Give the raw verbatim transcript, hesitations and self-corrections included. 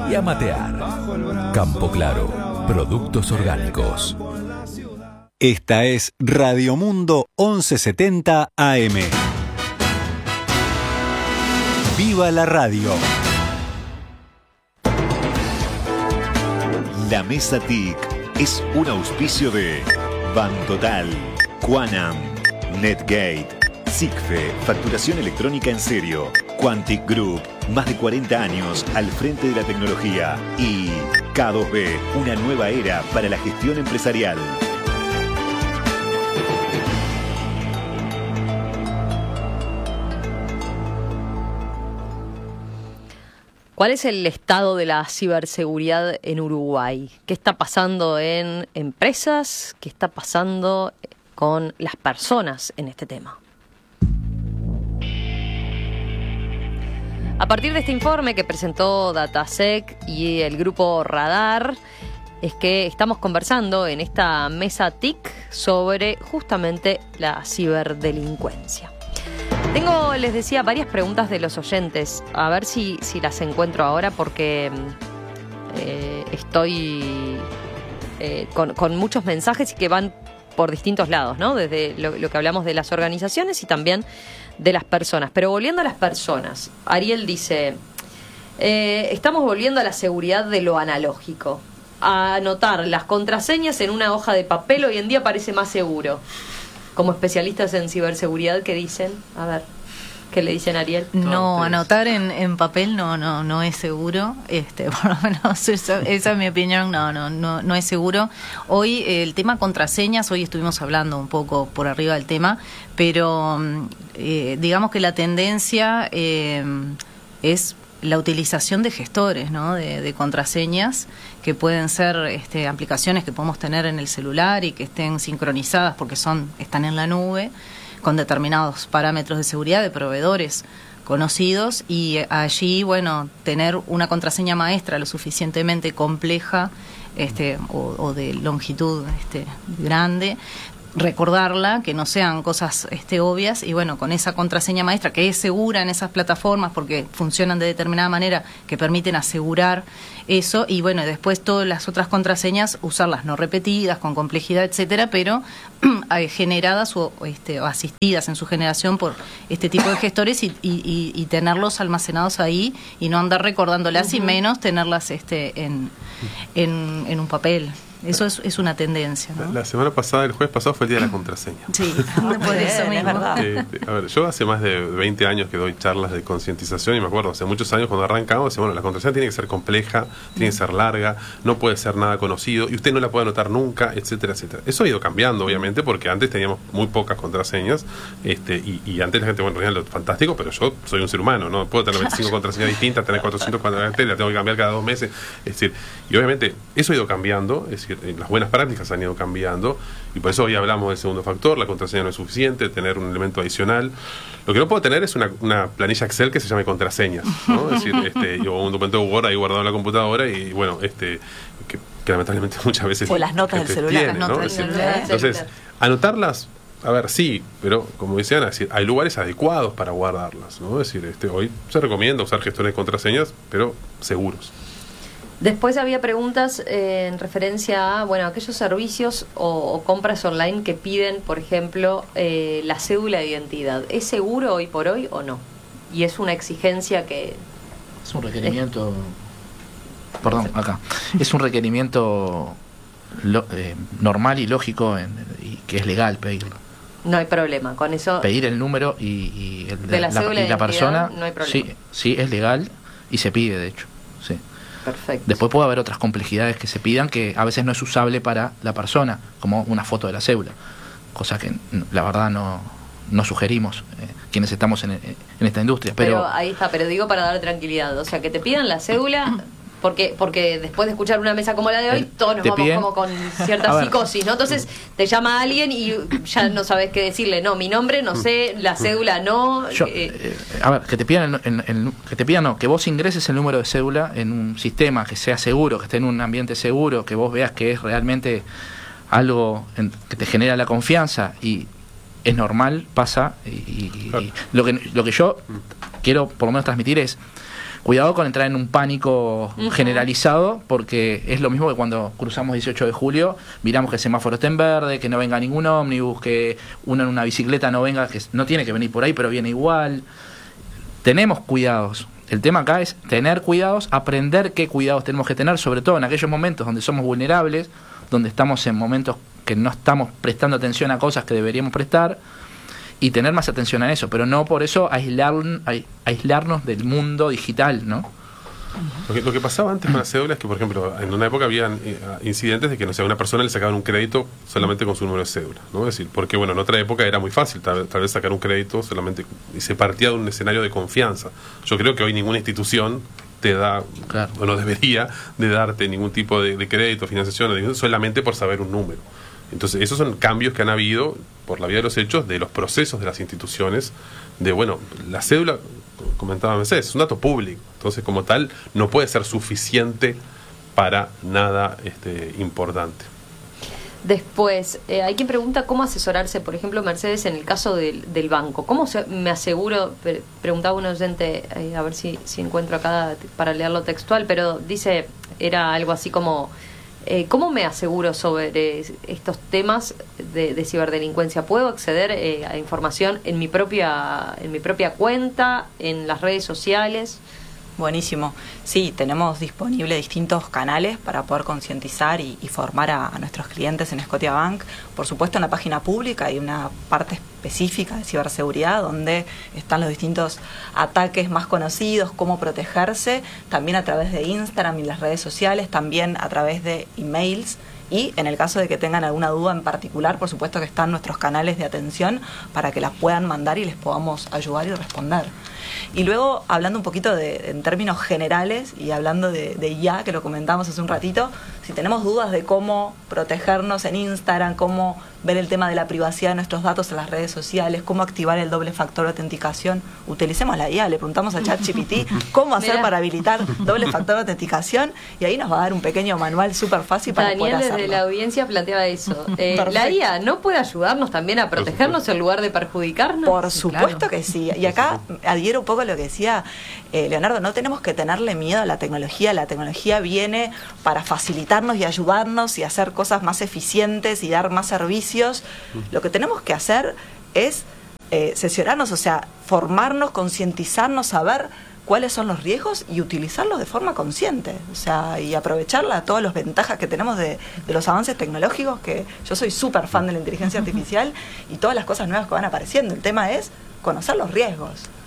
y a matear. Campo Claro, productos orgánicos. Esta es Radio Mundo once setenta A M. ¡Viva la radio! La Mesa T I C es un auspicio de Bantotal, Quanam, Netgate, Sigfe, facturación electrónica en serio, Quantic Group, más de cuarenta años al frente de la tecnología, y K dos B, una nueva era para la gestión empresarial. ¿Cuál es el estado de la ciberseguridad en Uruguay? ¿Qué está pasando en empresas? ¿Qué está pasando con las personas en este tema? A partir de este informe que presentó Datasec y el grupo Radar, es que estamos conversando en esta mesa T I C sobre justamente la ciberdelincuencia. Tengo, les decía, varias preguntas de los oyentes. A ver si, si las encuentro ahora porque eh, estoy eh, con, con muchos mensajes y que van por distintos lados, ¿no? Desde lo, lo que hablamos de las organizaciones y también de las personas. Pero volviendo a las personas, Ariel dice, eh, estamos volviendo a la seguridad de lo analógico. A anotar las contraseñas en una hoja de papel hoy en día parece más seguro. Como especialistas en ciberseguridad, ¿qué dicen? A ver, ¿qué le dicen a Ariel? No, anotar en, en papel no no no es seguro. Este, por lo menos esa, esa es mi opinión, no, no, no, no es seguro. Hoy eh, el tema contraseñas, hoy estuvimos hablando un poco por arriba del tema, pero eh, digamos que la tendencia eh, es la utilización de gestores, ¿no? de, de contraseñas, que pueden ser este, aplicaciones que podemos tener en el celular y que estén sincronizadas porque son están en la nube con determinados parámetros de seguridad de proveedores conocidos, y allí, bueno, tener una contraseña maestra lo suficientemente compleja este, o, o de longitud este, grande, recordarla, que no sean cosas este, obvias, y bueno, con esa contraseña maestra que es segura en esas plataformas porque funcionan de determinada manera que permiten asegurar eso, y bueno, después todas las otras contraseñas usarlas no repetidas, con complejidad, etcétera, pero generadas o, este, o asistidas en su generación por este tipo de gestores, y, y, y tenerlos almacenados ahí y no andar recordándolas, uh-huh. y menos tenerlas este, en, en, en un papel. Eso es, es una tendencia, ¿no? La, la semana pasada, el jueves pasado, fue el día de la contraseña. Sí, por eso mismo. Eh, a ver, yo hace más de veinte años que doy charlas de concientización, y me acuerdo, hace muchos años cuando arrancamos, decía, bueno, la contraseña tiene que ser compleja, tiene que ser larga, no puede ser nada conocido, y usted no la puede anotar nunca, etcétera, etcétera. Eso ha ido cambiando, obviamente, porque antes teníamos muy pocas contraseñas, este, y, y antes la gente, bueno, en realidad lo fantástico, pero yo soy un ser humano, no puedo tener veinticinco contraseñas distintas, tener cuatrocientos caracteres, las tengo que cambiar cada dos meses, es decir, y obviamente eso ha ido cambiando, es decir, las buenas prácticas han ido cambiando, y por eso hoy hablamos del segundo factor. La contraseña no es suficiente, tener un elemento adicional. Lo que no puedo tener es una, una planilla Excel que se llame contraseñas, ¿no? Es decir, este, yo un documento Word ahí guardado en la computadora, y bueno, este que, que lamentablemente muchas veces o las notas del celular, tiene, las notas ¿no? del Es decir, celular. Entonces, anotarlas, a ver, sí, pero como decían, es decir, hay lugares adecuados para guardarlas, ¿no? Es decir, este, hoy se recomienda usar gestores de contraseñas, pero seguros. Después había preguntas eh, en referencia a, bueno, aquellos servicios o, o compras online que piden, por ejemplo, eh, la cédula de identidad. ¿Es seguro hoy por hoy o no? Y es una exigencia que... Es un requerimiento... Perdón, acá. Es un requerimiento lo, eh, normal y lógico en, y que es legal pedirlo. No hay problema con eso. Pedir el número y, y, el, de la, la, cédula y la persona, no hay problema. Sí, sí, es legal y se pide, de hecho. Sí. Perfecto. Después puede haber otras complejidades que se pidan que a veces no es usable para la persona, como una foto de la cédula, cosa que la verdad no, no sugerimos eh, quienes estamos en, en esta industria. Pero, pero ahí está, pero digo para dar tranquilidad, o sea, que te pidan la cédula... Porque porque después de escuchar una mesa como la de hoy, todos nos vamos piden, como con cierta psicosis, ¿no? Entonces te llama alguien y ya no sabes qué decirle. No, mi nombre, no sé, la cédula no. Yo, eh. Eh, a ver, que te pidan, el, el, el, que te pidan no, que vos ingreses el número de cédula en un sistema que sea seguro, que esté en un ambiente seguro, que vos veas que es realmente algo en, que te genera la confianza y es normal, pasa. Y, y, y lo que lo que yo quiero por lo menos transmitir es, cuidado con entrar en un pánico uh-huh. generalizado, porque es lo mismo que cuando cruzamos dieciocho de julio, miramos que el semáforo está en verde, que no venga ningún ómnibus, que uno en una bicicleta no venga, que no tiene que venir por ahí, pero viene igual. Tenemos cuidados. El tema acá es tener cuidados, aprender qué cuidados tenemos que tener, sobre todo en aquellos momentos donde somos vulnerables, donde estamos en momentos que no estamos prestando atención a cosas que deberíamos prestar, y tener más atención a eso, pero no por eso aislar, aislarnos del mundo digital, ¿no? Lo que, lo que pasaba antes con las cédulas es que, por ejemplo, en una época había incidentes de que, no sé, a una persona le sacaban un crédito solamente con su número de cédula, ¿no? Es decir, porque, bueno, en otra época era muy fácil tal, tal vez sacar un crédito solamente, y se partía de un escenario de confianza. Yo creo que hoy ninguna institución te da, claro, o no debería de darte ningún tipo de, de crédito, financiación, solamente por saber un número. Entonces, esos son cambios que han habido por la vía de los hechos, de los procesos de las instituciones, de, bueno, la cédula, comentaba Mercedes, es un dato público, entonces como tal no puede ser suficiente para nada este, importante. Después, eh, hay quien pregunta cómo asesorarse, por ejemplo, Mercedes, en el caso del, del banco. ¿Cómo se, me aseguro? Pre- preguntaba un oyente, eh, a ver si, si encuentro acá para leerlo textual, pero dice, era algo así como, eh, ¿cómo me aseguro sobre estos temas de, de ciberdelincuencia? ¿Puedo acceder eh, a información en mi propia, en mi propia cuenta, en las redes sociales? Buenísimo. Sí, tenemos disponibles distintos canales para poder concientizar y, y formar a, a nuestros clientes en Scotiabank. Por supuesto, en la página pública hay una parte específica de ciberseguridad donde están los distintos ataques más conocidos, cómo protegerse, también a través de Instagram y las redes sociales, también a través de emails. Y en el caso de que tengan alguna duda en particular, por supuesto que están nuestros canales de atención para que las puedan mandar y les podamos ayudar y responder. Y luego, hablando un poquito de, en términos generales y hablando de, de I A, que lo comentamos hace un ratito, si tenemos dudas de cómo protegernos en Instagram, cómo ver el tema de la privacidad de nuestros datos en las redes sociales, cómo activar el doble factor de autenticación, utilicemos la I A, le preguntamos a ChatGPT cómo hacer Mirá. para habilitar doble factor de autenticación y ahí nos va a dar un pequeño manual súper fácil para Daniel, poder hacerlo. Desde la audiencia planteaba eso. Eh, ¿La I A no puede ayudarnos también a protegernos en lugar de perjudicarnos? Por supuesto claro. que sí. Y acá adhiero un poco a lo que decía eh, Leonardo, no tenemos que tenerle miedo a la tecnología. La tecnología viene para facilitarnos y ayudarnos y hacer cosas más eficientes y dar más servicios. Lo que tenemos que hacer es eh, sesionarnos, o sea, formarnos, concientizarnos, saber cuáles son los riesgos y utilizarlos de forma consciente, o sea, y aprovecharla, todas las ventajas que tenemos de, de los avances tecnológicos, que yo soy súper fan de la inteligencia artificial y todas las cosas nuevas que van apareciendo. El tema es conocer los riesgos.